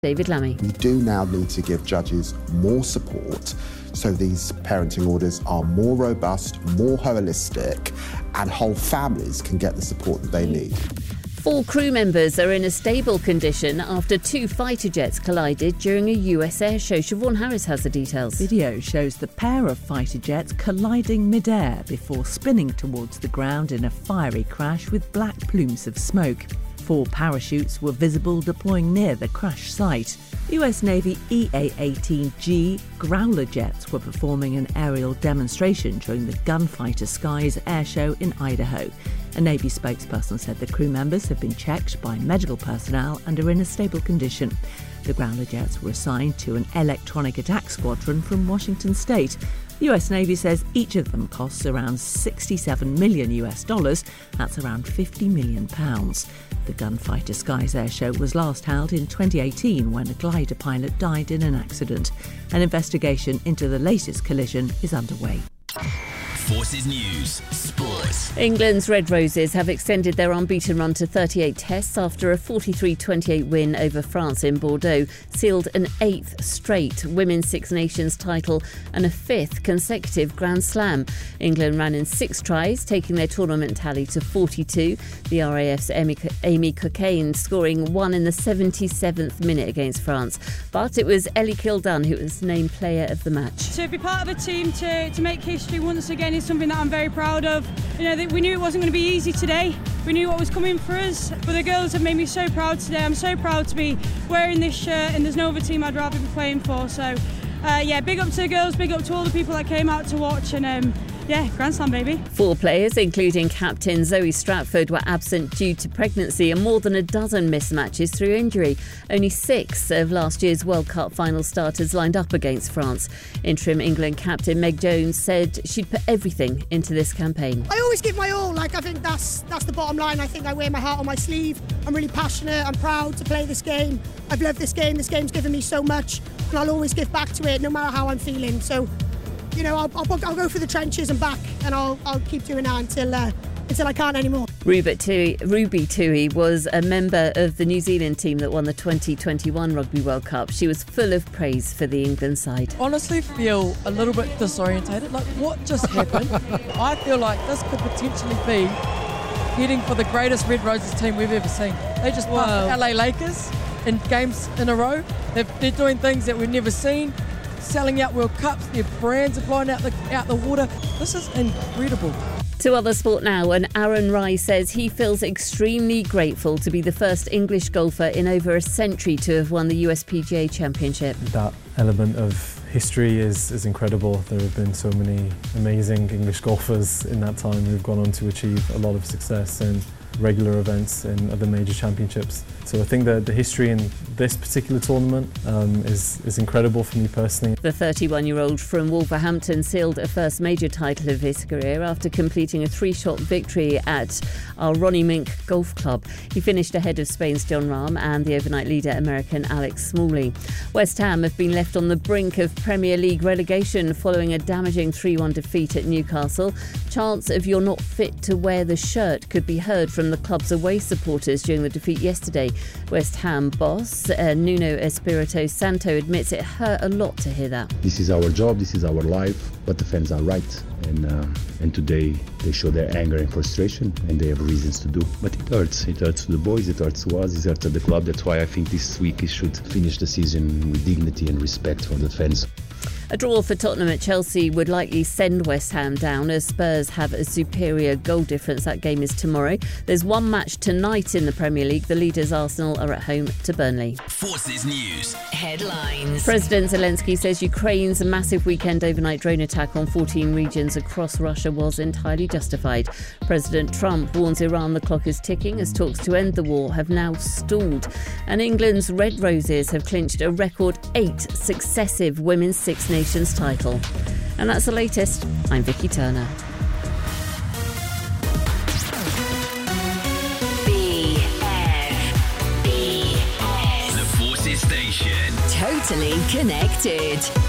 David Lammy. We do now need to give judges more support so these parenting orders are more robust, more holistic, and whole families can get the support that they need. 4 crew members are in a stable condition after 2 fighter jets collided during a US air show. Siobhan Harris has the details. Video shows the pair of fighter jets colliding mid-air before spinning towards the ground in a fiery crash with black plumes of smoke. 4 parachutes were visible deploying near the crash site. US Navy EA-18G Growler jets were performing an aerial demonstration during the Gunfighter Skies air show in Idaho. A Navy spokesperson said the crew members have been checked by medical personnel and are in a stable condition. The Growler jets were assigned to an electronic attack squadron from Washington State. The US Navy says each of them costs around $67 million. That's around £50 million. The Gunfighter Skies air show was last held in 2018 when a glider pilot died in an accident. An investigation into the latest collision is underway. Forces News Sport. England's Red Roses have extended their unbeaten run to 38 tests after a 43-28 win over France in Bordeaux, sealed an 8th straight Women's Six Nations title and a 5th consecutive Grand Slam. England ran in 6 tries, taking their tournament tally to 42. The RAF's Amy Cockayne scoring 1 in the 77th minute against France. But it was Ellie Kildunn who was named player of the match. To be part of a team to make history once again is something that I'm very proud of. You know, we knew it wasn't going to be easy today. We knew what was coming for us, but the girls have made me so proud today. I'm so proud to be wearing this shirt, and there's no other team I'd rather be playing for. So, big up to the girls, big up to all the people that came out to watch, and Grand Slam, baby. 4 players, including captain Zoe Stratford, were absent due to pregnancy and more than a dozen missed matches through injury. Only 6 of last year's World Cup final starters lined up against France. Interim England captain Meg Jones said she'd put everything into this campaign. I always give my all. I think that's the bottom line. I think I wear my heart on my sleeve. I'm really passionate. I'm proud to play this game. I've loved this game. This game's given me so much, and I'll always give back to it, no matter how I'm feeling. So, I'll go through the trenches and back, and I'll keep doing that until I can't anymore. Ruby Tui was a member of the New Zealand team that won the 2021 Rugby World Cup. She was full of praise for the England side. Honestly feel a little bit disorientated. Like, what just happened? I feel like this could potentially be heading for the greatest Red Roses team we've ever seen. They just passed the LA Lakers in games in a row. They're doing things that we've never seen. Selling out World Cups, their brands are blowing out the water. This is incredible. To other sport now, and Aaron Rai says he feels extremely grateful to be the first English golfer in over a century to have won the USPGA Championship. That element of history is incredible. There have been so many amazing English golfers in that time who've gone on to achieve a lot of success in regular events in other major championships. So I think that the history in this particular tournament is incredible for me personally. The 31-year-old from Wolverhampton sealed a first major title of his career after completing a 3-shot victory at our Ronnie Mink Golf Club. He finished ahead of Spain's Jon Rahm and the overnight leader American Alex Smalley. West Ham have been left on the brink of Premier League relegation following a damaging 3-1 defeat at Newcastle. Chants of "you're not fit to wear the shirt" could be heard from the club's away supporters during the defeat yesterday. West Ham boss Nuno Espirito Santo admits it hurt a lot to hear that. This is our job, this is our life, but the fans are right. And today they show their anger and frustration, and they have reasons to do. But it hurts. It hurts to the boys, it hurts to us, it hurts to the club. That's why I think this week it should finish the season with dignity and respect for the fans. A draw for Tottenham at Chelsea would likely send West Ham down as Spurs have a superior goal difference. That game is tomorrow. There's one match tonight in the Premier League. The leaders Arsenal are at home to Burnley. Forces News Headlines. President Zelensky says Ukraine's massive weekend overnight drone attack on 14 regions across Russia was entirely justified. President Trump warns Iran the clock is ticking as talks to end the war have now stalled. And England's Red Roses have clinched a record 8 successive Women's Six Nations title. And that's the latest. I'm Vicky Turner. The Forces Station. Totally connected.